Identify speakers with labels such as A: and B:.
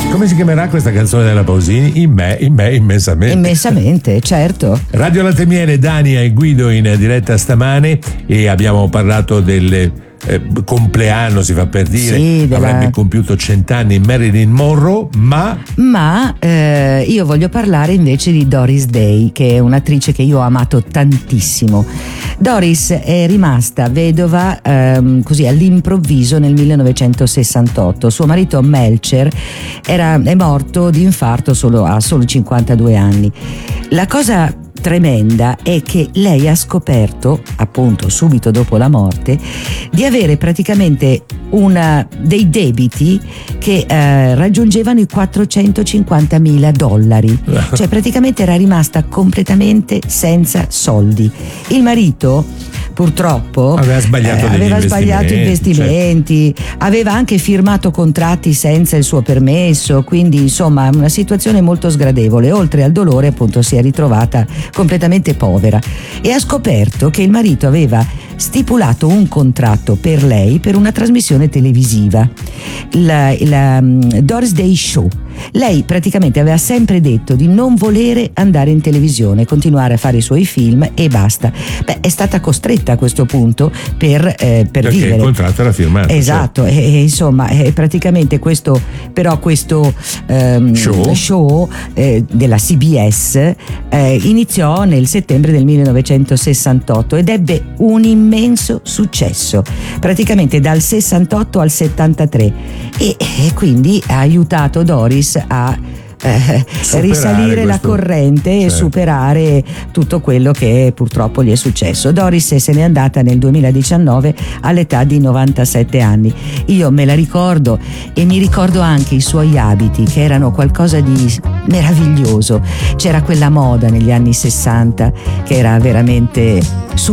A: Come si chiamerà questa canzone della Pausini? In me, immensamente.
B: Immensamente, certo.
A: Radio Latte Miele, Dania e Guido in diretta stamane, e abbiamo parlato del compleanno, si fa per dire,
B: sì,
A: avrebbe compiuto 100 anni Marilyn Monroe, ma
B: io voglio parlare invece di Doris Day, che è un'attrice che io ho amato tantissimo. Doris è rimasta vedova così all'improvviso nel 1968. Suo marito Melcher è morto di infarto a solo 52 anni. La cosa tremenda è che lei ha scoperto, appunto subito dopo la morte, di avere praticamente dei debiti che raggiungevano i $450.000. Cioè praticamente era rimasta completamente senza soldi. Il marito purtroppo
A: aveva sbagliato
B: investimenti, aveva anche firmato contratti senza il suo permesso, quindi insomma una situazione molto sgradevole. Oltre al dolore, appunto, si è ritrovata completamente povera e ha scoperto che il marito aveva stipulato un contratto per lei per una trasmissione televisiva, la Doris Day Show. Lei praticamente aveva sempre detto di non volere andare in televisione, continuare a fare i suoi film e basta. È stata costretta a questo punto per
A: perché
B: vivere.
A: Il contratto era firmato.
B: Esatto,
A: certo.
B: e insomma praticamente questo show della CBS iniziò nel settembre del 1968 ed ebbe un immenso successo, praticamente dal 68 al 73, e quindi ha aiutato Doris a risalire la corrente, certo, e superare tutto quello che purtroppo gli è successo. Doris se n'è andata nel 2019 all'età di 97 anni. Io me la ricordo e mi ricordo anche i suoi abiti, che erano qualcosa di meraviglioso. C'era quella moda negli anni 60 che era veramente